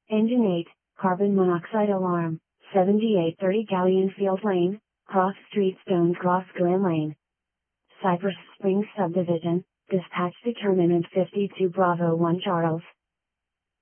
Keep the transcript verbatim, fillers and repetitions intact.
Engine eight, carbon monoxide alarm, seventy-eight thirty Galleon Field Lane, Cross Street Stones Cross Glen Lane. Cypress Springs Subdivision, dispatch determinant fifty-two Bravo one Charles.